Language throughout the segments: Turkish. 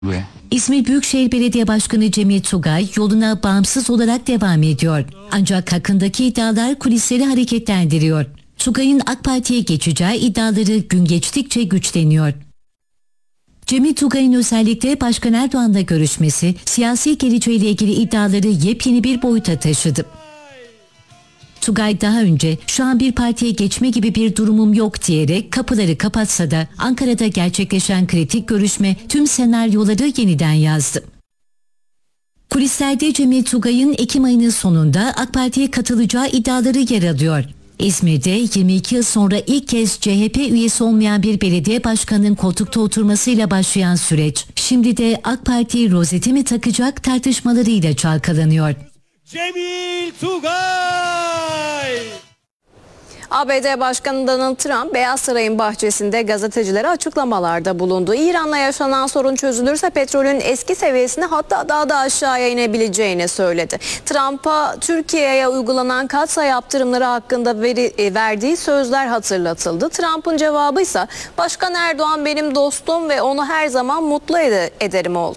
Ve İzmir Büyükşehir Belediye Başkanı Cemil Tugay yoluna bağımsız olarak devam ediyor. Ancak hakkındaki iddialar kulisleri hareketlendiriyor. Tugay'ın AK Parti'ye geçeceği iddiaları gün geçtikçe güçleniyor. Cemil Tugay'ın özellikle Başkan Erdoğan'la görüşmesi siyasi geleceğiyle ilgili iddiaları yepyeni bir boyuta taşıdı. Tugay daha önce şu an bir partiye geçme gibi bir durumum yok diyerek kapıları kapatsa da Ankara'da gerçekleşen kritik görüşme tüm senaryoları yeniden yazdı. Kulislerde Cemil Tugay'ın Ekim ayının sonunda AK Parti'ye katılacağı iddiaları yer alıyor. İzmir'de 22 yıl sonra ilk kez CHP üyesi olmayan bir belediye başkanının koltukta oturmasıyla başlayan süreç, şimdi de AK Parti rozeti mi takacak tartışmalarıyla çalkalanıyor. Cemil Tugay! ABD Başkanı Donald Trump, Beyaz Saray'ın bahçesinde gazetecilere açıklamalarda bulundu. İran'la yaşanan sorun çözülürse petrolün eski seviyesine, hatta daha da aşağıya inebileceğini söyledi. Trump'a Türkiye'ye uygulanan katsayı yaptırımları hakkında verdiği sözler hatırlatıldı. Trump'ın cevabı ise Başkan Erdoğan benim dostum ve onu her zaman mutlu ederim oldu.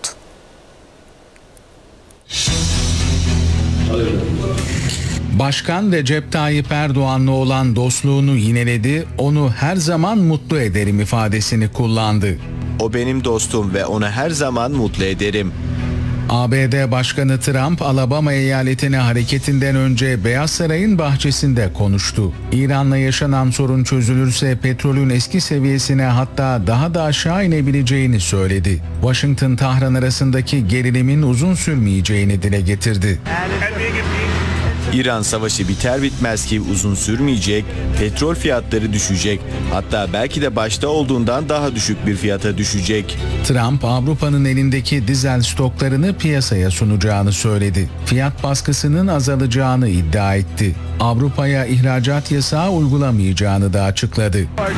Başkan Recep Tayyip Erdoğan'la olan dostluğunu yineledi, onu her zaman mutlu ederim ifadesini kullandı. O benim dostum ve onu her zaman mutlu ederim. ABD Başkanı Trump, Alabama eyaletine hareketinden önce Beyaz Saray'ın bahçesinde konuştu. İran'la yaşanan sorun çözülürse petrolün eski seviyesine, hatta daha da aşağı inebileceğini söyledi. Washington-Tahran arasındaki gerilimin uzun sürmeyeceğini dile getirdi. İran savaşı biter bitmez ki uzun sürmeyecek, petrol fiyatları düşecek, hatta belki de başta olduğundan daha düşük bir fiyata düşecek. Trump, Avrupa'nın elindeki dizel stoklarını piyasaya sunacağını söyledi. Fiyat baskısının azalacağını iddia etti. Avrupa'ya ihracat yasağı uygulamayacağını da açıkladı.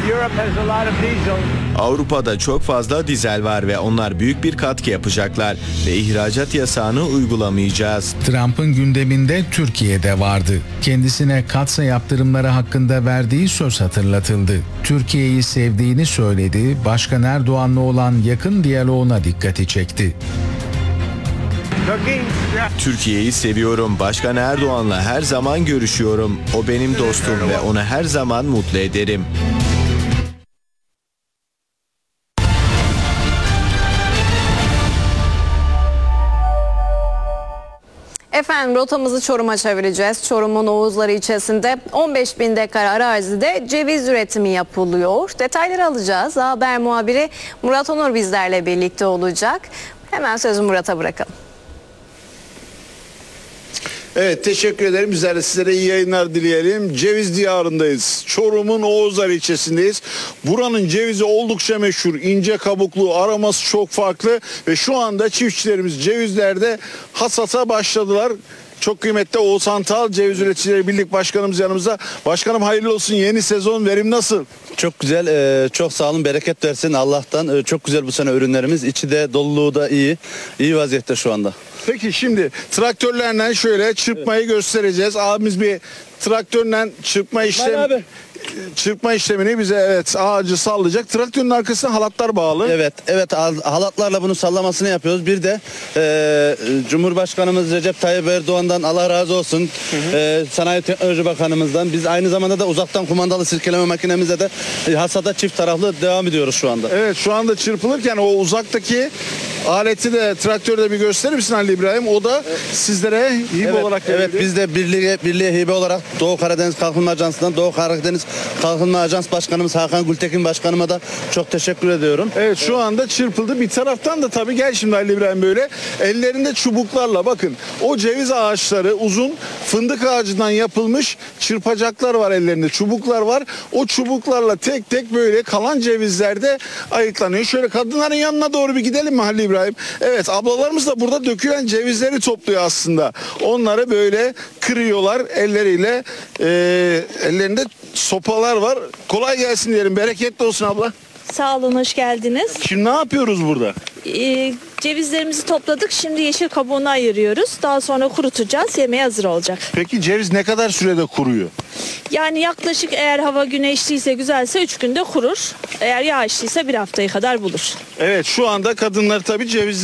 Avrupa'da çok fazla dizel var ve onlar büyük bir katkı yapacaklar ve ihracat yasağını uygulamayacağız. Trump'ın gündeminde Türkiye'de vardı. Kendisine katsayı yaptırımları hakkında verdiği söz hatırlatıldı. Türkiye'yi sevdiğini söyledi, Başkan Erdoğan'la olan yakın diyaloğuna dikkati çekti. Türkiye'yi seviyorum. Başkan Erdoğan'la her zaman görüşüyorum. O benim dostum ve onu her zaman mutlu ederim. Efendim, rotamızı Çorum'a çevireceğiz. Çorum'un Oğuzları ilçesinde 15.000 dekar arazide ceviz üretimi yapılıyor. Detayları alacağız. Haber muhabiri Murat Onur bizlerle birlikte olacak. Hemen sözü Murat'a bırakalım. Evet, teşekkür ederim. Bizler de sizlere iyi yayınlar dileyelim. Ceviz diyarındayız. Çorum'un Oğuzlar ilçesindeyiz. Buranın cevizi oldukça meşhur. İnce kabuklu, aroması çok farklı ve şu anda çiftçilerimiz cevizlerde hasata başladılar. Çok kıymetli Oğuzhan Tal, Ceviz Üreticileri Birlik Başkanımız yanımızda. Başkanım, hayırlı olsun. Yeni sezon verim nasıl? Çok güzel, çok sağ olun, bereket versin Allah'tan. Çok güzel bu sene ürünlerimiz. İçi de doluluğu da iyi. İyi vaziyette şu anda. Peki şimdi traktörlerle şöyle çırpmayı göstereceğiz. Abimiz bir traktörle çırpma işlemini bize ağacı sallayacak. Traktörün arkasına halatlar bağlı. Evet, halatlarla bunu sallamasını yapıyoruz. Bir de Cumhurbaşkanımız Recep Tayyip Erdoğan'dan Allah razı olsun. Sanayi Teknoloji Bakanımızdan. Biz aynı zamanda da uzaktan kumandalı sirkeleme makinemizle de hasada çift taraflı devam ediyoruz şu anda. Evet, şu anda çırpılırken o uzaktaki aleti de traktörde bir gösterir misin Ali İbrahim? O da sizlere hibe olarak verildi. Evet, biz de birliğe hibe olarak Doğu Karadeniz Kalkınma Ajansı'ndan Doğu Karadeniz Kalkınma Ajans Başkanımız Hakan Gültekin Başkanıma da çok teşekkür ediyorum. Evet, şu anda çırpıldı. Bir taraftan da tabii gel şimdi Ali İbrahim, böyle ellerinde çubuklarla, bakın o ceviz ağaçları uzun fındık ağacından yapılmış çırpacaklar var, ellerinde çubuklar var. O çubuklarla tek tek böyle kalan cevizler de ayıklanıyor. Şöyle kadınların yanına doğru bir gidelim mi Ali İbrahim? Evet, ablalarımız da burada dökülen cevizleri topluyor aslında. Onları böyle kırıyorlar elleriyle. Ellerinde sopalar var. Kolay gelsin diyelim. Bereketli olsun abla. Sağ olun, hoş geldiniz. Şimdi ne yapıyoruz burada? Cevizlerimizi topladık. Şimdi yeşil kabuğunu ayırıyoruz. Daha sonra kurutacağız. Yemeğe hazır olacak. Peki ceviz ne kadar sürede kuruyor? Yani yaklaşık eğer hava güneşliyse, güzelse 3 günde kurur. Eğer yağışlıysa 1 haftayı kadar bulur. Evet, şu anda kadınlar tabii ceviz